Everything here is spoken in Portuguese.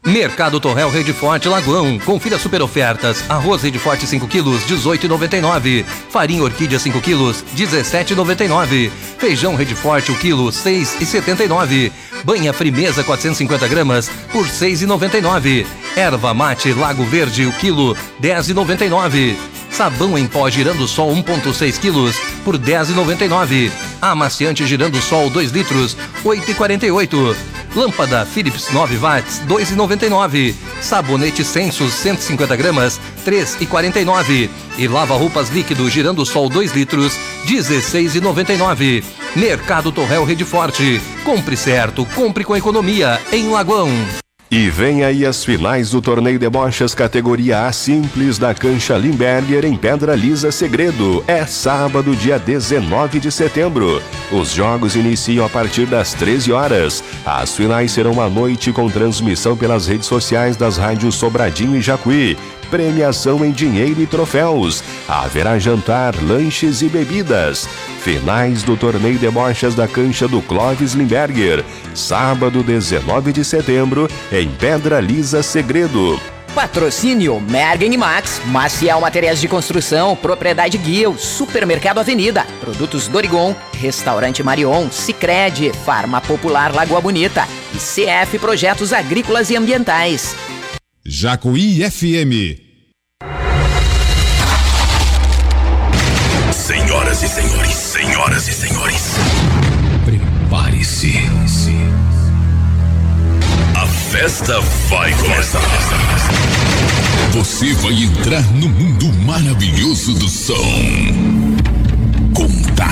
Mercado Torrel Rede Forte Lagoão. Confira super ofertas. Arroz Rede Forte 5 quilos, 18,99. Farinha Orquídea 5 quilos, 17,99. Feijão Rede Forte o quilo, 6,79. Banha Frimeza 450 gramas por 6,99. Erva Mate Lago Verde o quilo, 10,99. Sabão em pó Girando-Sol 1,6 quilos por 10,99. Amaciante Girando-Sol 2 litros, 8,48. Lâmpada Philips 9 watts, 2,99. Sabonete Sensus 150 gramas, 3,49. E lava-roupas líquido Girando-Sol 2 litros, 16,99. Mercado Torrel Rede Forte. Compre certo, compre com economia, em Lagoão. E vem aí as finais do torneio de bochas categoria A simples da Cancha Limberger em Pedra Lisa Segredo. É sábado, dia 19 de setembro. Os jogos iniciam a partir das 13 horas. As finais serão à noite com transmissão pelas redes sociais das rádios Sobradinho e Jacuí. Premiação em dinheiro e troféus. Haverá jantar, lanches e bebidas. Finais do torneio de bochas da Cancha do Clóvis Limberger. Sábado, 19 de setembro, em Pedra Lisa Segredo. Patrocínio Mergen e Max, Maciel Materiais de Construção, Propriedade Guil, Supermercado Avenida, Produtos Dorigon, Restaurante Marion, Sicredi, Farma Popular Lagoa Bonita e CF Projetos Agrícolas e Ambientais. Jacuí FM. Senhoras e senhores, prepare-se. A festa vai começar. Você vai entrar no mundo maravilhoso do som.